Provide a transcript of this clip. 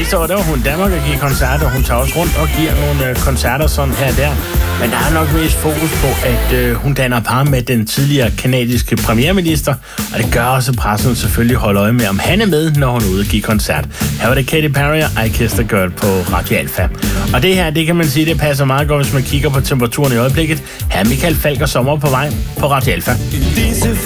Sidste år, der var hun i Danmark og giver koncerter, og hun tager også rundt og giver nogle koncerter sådan her og der. Men der er nok mest fokus på, at hun danner par med den tidligere kanadiske premierminister, og det gør også, at pressen selvfølgelig holder øje med, om han er med, når hun er ude og give koncert. Her var det Katy Perry og I Kissed a Girl på Radio Alfa. Og det her, det kan man sige, det passer meget godt, hvis man kigger på temperaturen i øjeblikket. Her er Michael Falk og Sommer på vej på Radio Alfa.